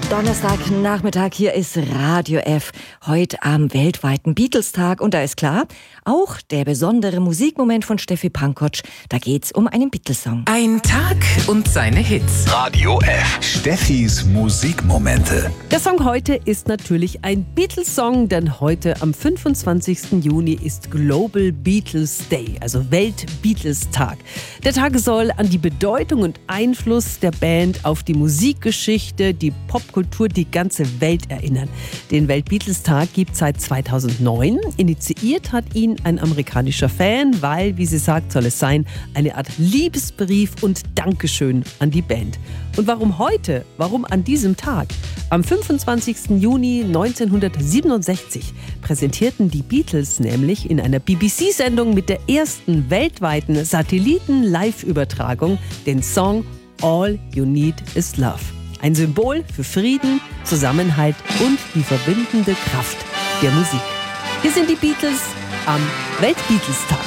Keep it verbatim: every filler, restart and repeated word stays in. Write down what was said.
Donnerstagnachmittag, hier ist Radio F, heute am weltweiten Beatles-Tag. Und da ist klar, auch der besondere Musikmoment von Steffi Pankotsch, da geht's um einen Beatles-Song. Ein Tag und seine Hits. Radio F, Steffis Musikmomente. Der Song heute ist natürlich ein Beatles-Song, denn heute am fünfundzwanzigsten Juni ist Global Beatles Day, also Welt-Beatles-Tag. Der Tag soll an die Bedeutung und Einfluss der Band auf die Musikgeschichte, die Popkultur, die ganze Welt erinnern. Den Welt-Beatles-Tag gibt es seit zweitausendneun. Initiiert hat ihn ein amerikanischer Fan, weil, wie sie sagt, soll es sein, eine Art Liebesbrief und Dankeschön an die Band. Und warum heute? Warum an diesem Tag? Am fünfundzwanzigsten Juni neunzehnhundertsiebenundsechzig präsentierten die Beatles nämlich in einer B B C-Sendung mit der ersten weltweiten Satelliten-Live-Übertragung den Song All You Need Is Love. Ein Symbol für Frieden, Zusammenhalt und die verbindende Kraft der Musik. Hier sind die Beatles am Welt-Beatles-Tag.